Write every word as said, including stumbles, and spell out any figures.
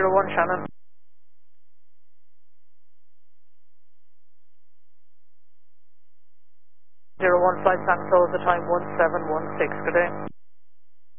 zero one Shannon. zero one Flight San Close, the time one seven one six, good day.